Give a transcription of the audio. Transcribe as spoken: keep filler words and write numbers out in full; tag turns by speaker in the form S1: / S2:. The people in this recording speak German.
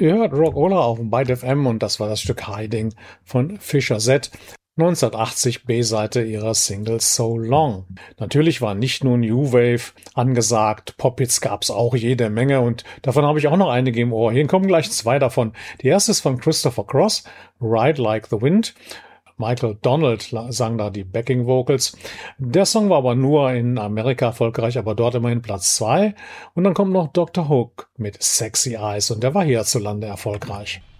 S1: Ihr hört Rockola auf dem Byte F M und das war das Stück Hiding von Fisher Z. neunzehnhundertachtzig B-Seite ihrer Single So Long. Natürlich war nicht nur New Wave angesagt, Pop-Hits gab's auch jede Menge und davon habe ich auch noch einige im Ohr. Hier kommen gleich zwei davon. Die erste ist von Christopher Cross, Ride Like the Wind. Michael Donald sang da die Backing Vocals. Der Song war aber nur in Amerika erfolgreich, aber dort immerhin Platz zwei. Und dann kommt noch Doktor Hook mit Sexy Eyes und der war hierzulande erfolgreich.